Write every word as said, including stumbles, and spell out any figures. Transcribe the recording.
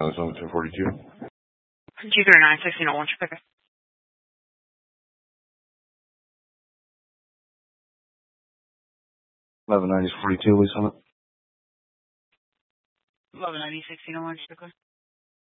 Arizona two forty-two. G three nine sixteen oh one picker. eleven ninety forty-two, Lisa. eleven ninety sixteen oh one picker.